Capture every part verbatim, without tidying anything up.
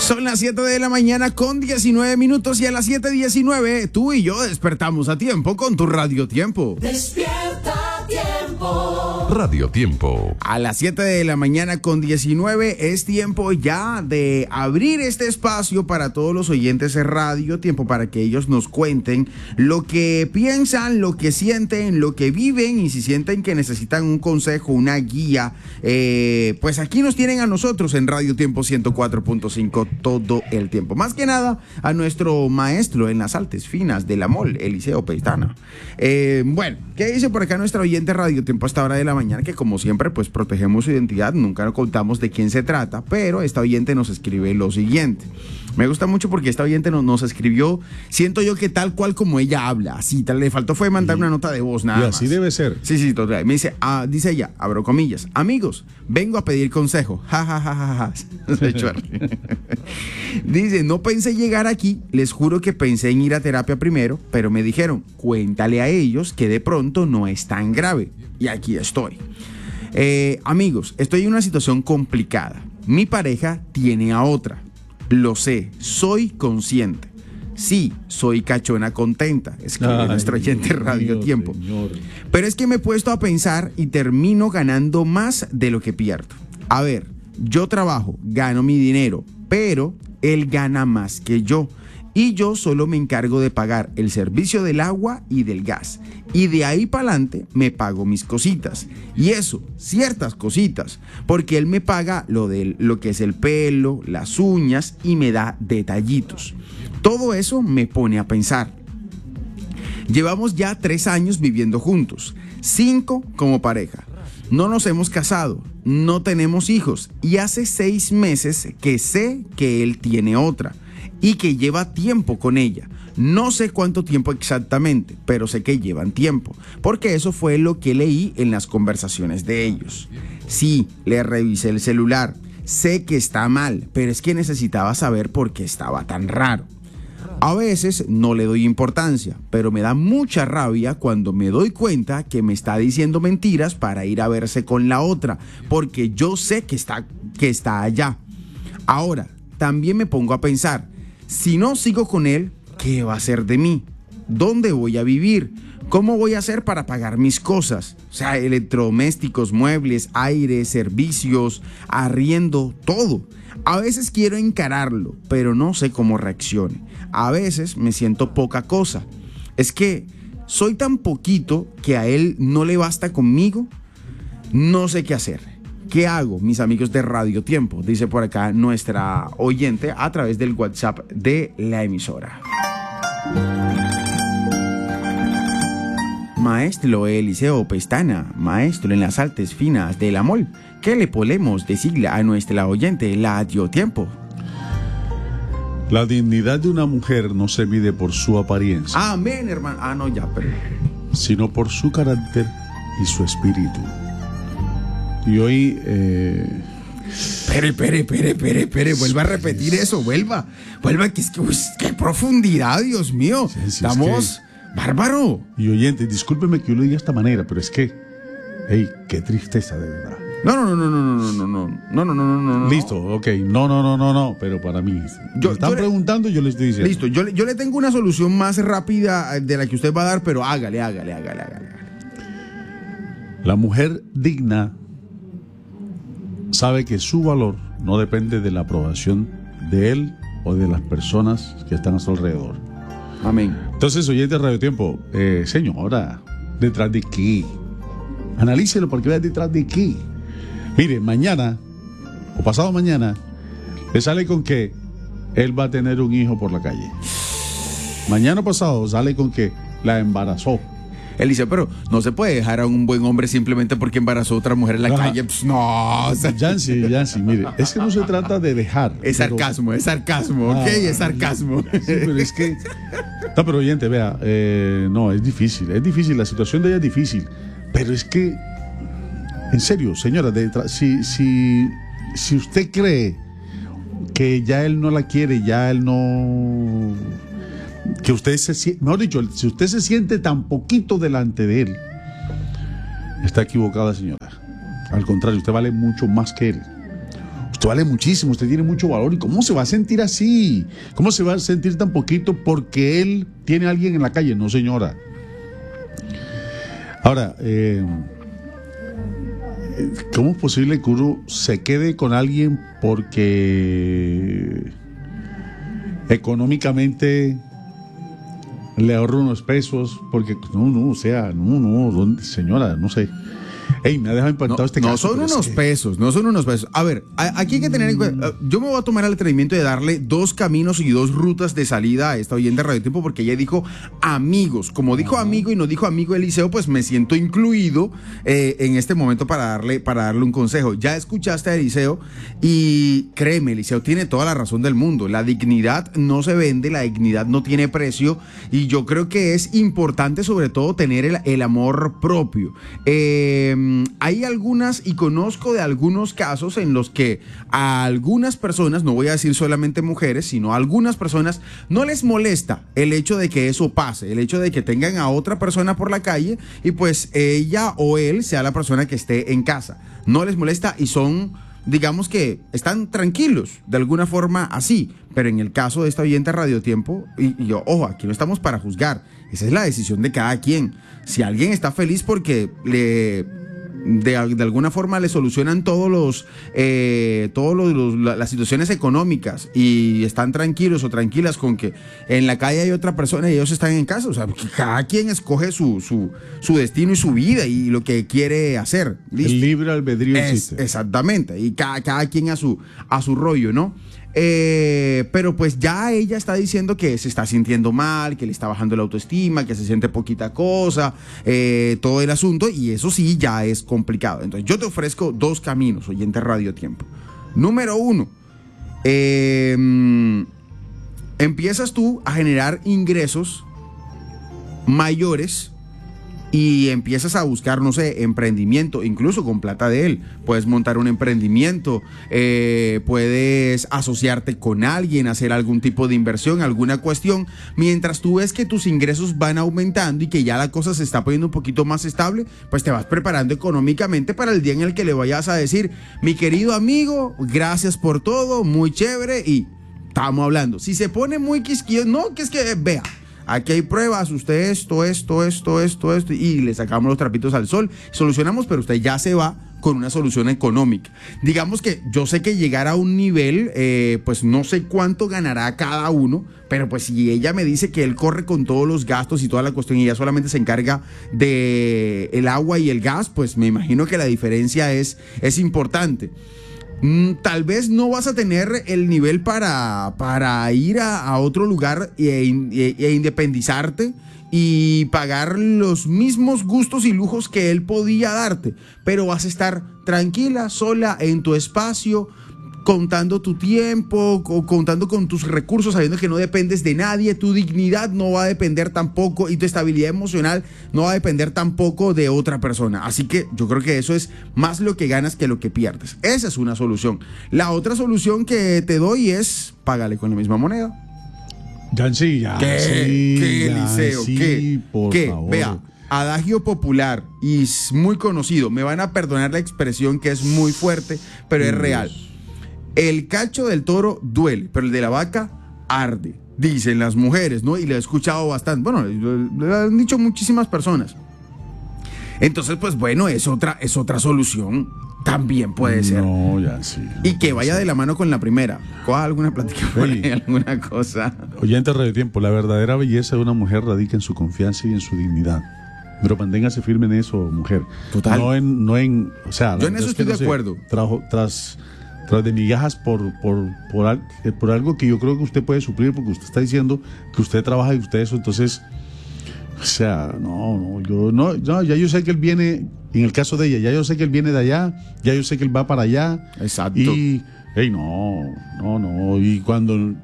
Son las siete de la mañana con diecinueve minutos y a las siete diecinueve tú y yo despertamos a tiempo con tu Radio Tiempo. Despierta Tiempo. Radio Tiempo. A las siete de la mañana con diecinueve es tiempo ya de abrir este espacio para todos los oyentes de Radio Tiempo, para que ellos nos cuenten lo que piensan, lo que sienten, lo que viven, y si sienten que necesitan un consejo, una guía, eh, pues aquí nos tienen a nosotros en Radio Tiempo ciento cuatro punto cinco todo el tiempo. Más que nada a nuestro maestro en las artes finas de la M O L, Eliseo Pestana. Eh, bueno, ¿qué dice por acá nuestra oyente Radio Tiempo a esta hora de la mañana? Que como siempre, pues protegemos su identidad, nunca nos contamos de quién se trata, pero esta oyente nos escribe lo siguiente. Me gusta mucho porque esta oyente nos, nos escribió, siento yo que tal cual como ella habla, así, tal, le faltó fue mandar una nota de voz, nada y más. así debe ser. Sí, sí, total. Me dice, ah, dice ella, abro comillas, amigos, vengo a pedir consejo. Ja, ja, ja, ja, ja. Dice, no pensé llegar aquí, les juro que pensé en ir a terapia primero, pero me dijeron, cuéntale a ellos que de pronto no es tan grave. Y aquí estoy. Eh, amigos, estoy en una situación complicada. Mi pareja tiene a otra. Lo sé, soy consciente. Sí, soy cachona contenta, escribe nuestro oyente Radio Dios, Tiempo. Señor. Pero es que me he puesto a pensar y termino ganando más de lo que pierdo. A ver, yo trabajo, gano mi dinero, pero él gana más que yo. Y yo solo me encargo de pagar el servicio del agua y del gas. Y de ahí para adelante me pago mis cositas. Y eso, ciertas cositas. Porque él me paga lo, de, lo que es el pelo, las uñas y me da detallitos. Todo eso me pone a pensar. Llevamos ya tres años viviendo juntos. Cinco como pareja. No nos hemos casado. No tenemos hijos. Y hace seis meses que sé que él tiene otra. Y que lleva tiempo con ella. No sé cuánto tiempo exactamente, pero sé que llevan tiempo, porque eso fue lo que leí en las conversaciones de ellos. Sí, le revisé el celular, sé que está mal, pero es que necesitaba saber por qué estaba tan raro. A veces no le doy importancia, pero me da mucha rabia cuando me doy cuenta que me está diciendo mentiras para ir a verse con la otra, porque yo sé que está, que está allá. Ahora, también me pongo a pensar, si no sigo con él, ¿qué va a hacer de mí? ¿Dónde voy a vivir? ¿Cómo voy a hacer para pagar mis cosas? O sea, electrodomésticos, muebles, aire, servicios, arriendo, todo. A veces quiero encararlo, pero no sé cómo reaccione. A veces me siento poca cosa. Es que soy tan poquito que a él no le basta conmigo. No sé qué hacer. ¿Qué hago, mis amigos de Radio Tiempo? Dice por acá nuestra oyente a través del WhatsApp de la emisora. Maestro Eliseo Pestana, maestro en las artes finas de la M O L, ¿qué le podemos decirle a nuestra oyente Radio Tiempo? La dignidad de una mujer no se mide por su apariencia. Amén, hermano. Ah, no, ya, pero... sino por su carácter y su espíritu. Y hoy... Eh... Espere, espere, espere, espere, espere, vuelva a repetir eso, vuelva, vuelva, que es que, uy, qué profundidad, Dios mío, sí, sí, estamos, es que... bárbaro. Y oyente, discúlpeme que yo lo diga de esta manera, pero es que, hey, qué tristeza de verdad. No, no, no, no, no, no, no, no, no, no, no, no, no. Listo, ok, no, no, no, no, no, pero para mí, yo, me están yo preguntando, le... yo les estoy diciendo. Listo, yo, yo le tengo una solución más rápida de la que usted va a dar, pero hágale, hágale, hágale, hágale. La mujer digna sabe que su valor no depende de la aprobación de él o de las personas que están a su alrededor. Amén. Entonces, oyente de Radio Tiempo, eh, señora, ¿detrás de qué? Analícelo porque vea detrás de qué. Mire, mañana o pasado mañana le sale con que él va a tener un hijo por la calle. Mañana pasado sale con que la embarazó. Él dice, pero no se puede dejar a un buen hombre simplemente porque embarazó a otra mujer en la Ajá. calle. Pues no. O sea, Yancy, Yancy, mire, es que no se trata de dejar. es pero... sarcasmo, es sarcasmo, ¿ok? Ah, es sarcasmo. Sí, pero es que... No, pero oyente, vea, eh, no, es difícil, es difícil, la situación de ella es difícil. Pero es que, en serio, señora, de tra- si, si, si usted cree que ya él no la quiere, ya él no... Que usted se siente, mejor dicho, si usted se siente tan poquito delante de él, está equivocada, señora. Al contrario, usted vale mucho más que él. Usted vale muchísimo, usted tiene mucho valor. ¿Y cómo se va a sentir así? ¿Cómo se va a sentir tan poquito porque él tiene a alguien en la calle? No, señora. Ahora, eh, ¿cómo es posible que uno se quede con alguien porque económicamente le ahorra unos pesos? Porque, no, no, o sea, no, no, señora, no sé. Ey, me ha dejado impactado no, este no caso. son unos que... pesos, no son unos pesos. A ver, a, aquí hay que tener en cuenta. Yo me voy a tomar el atrevimiento de darle dos caminos y dos rutas de salida a esta oyente de Radio Tiempo, porque ella dijo amigos. Como dijo uh-huh. amigo y no dijo amigo Eliseo, pues me siento incluido eh, en este momento para darle, para darle un consejo. Ya escuchaste a Eliseo y créeme, Eliseo tiene toda la razón del mundo. La dignidad no se vende, la dignidad no tiene precio, y yo creo que es importante sobre todo tener el, el amor propio. Eh, Hay algunas, y conozco de algunos casos en los que a algunas personas, no voy a decir solamente mujeres, sino a algunas personas no les molesta el hecho de que eso pase, el hecho de que tengan a otra persona por la calle y pues ella o él sea la persona que esté en casa. No les molesta y son, digamos que están tranquilos de alguna forma así. Pero en el caso de esta oyente Radio Tiempo, y, y yo, ojo, aquí no estamos para juzgar, esa es la decisión de cada quien. Si alguien está feliz porque le... De, de alguna forma le solucionan todos los, eh, todos los, los la, las situaciones económicas y están tranquilos o tranquilas con que en la calle hay otra persona y ellos están en casa. O sea, cada quien escoge su, su, su destino y su vida y lo que quiere hacer. ¿Listo? El libre albedrío es, existe. Exactamente, y cada, cada quien a su, a su rollo, ¿no? Eh, pero pues ya ella está diciendo que se está sintiendo mal, que le está bajando la autoestima, que se siente poquita cosa, eh, todo el asunto, y eso sí ya es complicado. Entonces yo te ofrezco dos caminos, oyente Radio Tiempo. Número uno, eh, empiezas tú a generar ingresos mayores y empiezas a buscar, no sé, emprendimiento, incluso con plata de él. Puedes montar un emprendimiento, eh, puedes asociarte con alguien, hacer algún tipo de inversión, alguna cuestión, mientras tú ves que tus ingresos van aumentando y que ya la cosa se está poniendo un poquito más estable, pues te vas preparando económicamente para el día en el que le vayas a decir, mi querido amigo, gracias por todo, muy chévere, y estamos hablando. Si se pone muy quisquilloso, no, que es que, vea, aquí hay pruebas, usted esto, esto, esto, esto, esto, y le sacamos los trapitos al sol, solucionamos, pero usted ya se va con una solución económica. Digamos que yo sé que llegar a un nivel, eh, pues no sé cuánto ganará cada uno, pero pues si ella me dice que él corre con todos los gastos y toda la cuestión y ella solamente se encarga de el agua y el gas, pues me imagino que la diferencia es, es importante. Tal vez no vas a tener el nivel para, para ir a, a otro lugar e, e, e independizarte y pagar los mismos gustos y lujos que él podía darte, pero vas a estar tranquila, sola, en tu espacio, contando tu tiempo, contando con tus recursos, sabiendo que no dependes de nadie, tu dignidad no va a depender tampoco y tu estabilidad emocional no va a depender tampoco de otra persona. Así que yo creo que eso es más lo que ganas que lo que pierdes. Esa es una solución. La otra solución que te doy es págale con la misma moneda. Ya sí, ya ¿Qué? sí, ¿Qué, ya Eliseo? sí, ¿Qué? por ¿Qué? favor. Vea, adagio popular y es muy conocido. Me van a perdonar la expresión que es muy fuerte, pero es real. El cacho del toro duele, pero el de la vaca arde, dicen las mujeres, ¿no? Y lo he escuchado bastante. Bueno, lo han dicho muchísimas personas. Entonces, pues bueno, es otra, es otra solución. También puede ser. No, ya sí. Y que vaya de la mano con la primera. Coja alguna plática por ahí, Oye, alguna cosa. Oyente Radio Tiempo, la verdadera belleza de una mujer radica en su confianza y en su dignidad. Pero manténgase firme en eso, mujer. Total. No en, no en, o sea, yo en eso estoy de acuerdo. Trajo, tras, tras de migajas por, por, por, al, por algo que yo creo que usted puede suplir, porque usted está diciendo que usted trabaja y usted eso, entonces, o sea, no, no, yo no, no, ya yo sé que él viene, en el caso de ella, ya yo sé que él viene de allá, ya yo sé que él va para allá. Exacto. Y, hey, no, no, no, y cuando...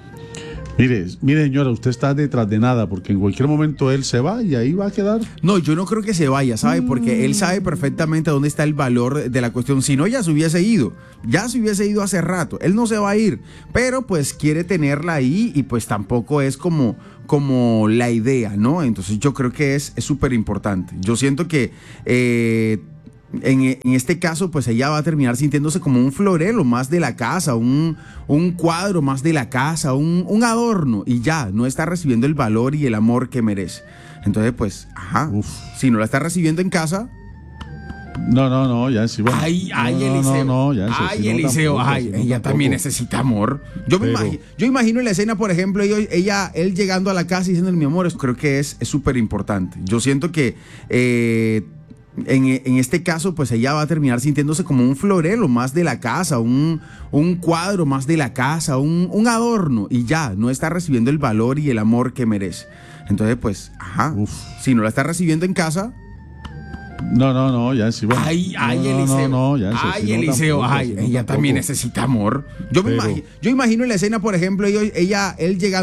Mire, mire señora, usted está detrás de nada, porque en cualquier momento él se va y ahí va a quedar. No, yo no creo que se vaya, ¿sabe? Porque él sabe perfectamente dónde está el valor de la cuestión. Si no, ya se hubiese ido, ya se hubiese ido hace rato. Él no se va a ir, pero pues quiere tenerla ahí y pues tampoco es como, como la idea, ¿no? Entonces yo creo que es súper importante. Yo siento que... Eh, en, en este caso, pues ella va a terminar sintiéndose como un florero más de la casa, un, un cuadro más de la casa, un, un adorno, y ya, no está recibiendo el valor y el amor que merece. Entonces, pues, ajá, Uf. si no la está recibiendo en casa... No, no, no, ya sí, bueno. Ay, ay, no, Eliseo. No, no, ya sí, ay, sí, no, Eliseo, tampoco, ay, sí, no, ella tampoco. también necesita amor. Yo me Pero- imagino, yo imagino en la escena, por ejemplo, ella, ella él llegando a la casa y diciéndole, mi amor, eso creo que es súper importante. Yo siento que eh, en, en este caso, pues ella va a terminar sintiéndose como un florero más de la casa, un, un cuadro más de la casa, un, un adorno, y ya, no está recibiendo el valor y el amor que merece. Entonces, pues, ajá, Uf. si no la está recibiendo en casa... No, no, no, ya sí, bueno. Ay, ay, no, Eliseo. No, no, ya sí, ay, sí, no, Eliseo, tampoco, ay, sí, no, ella tampoco. también necesita amor. Yo me Pero- imagino, yo imagino en la escena, por ejemplo, ella, ella él llegando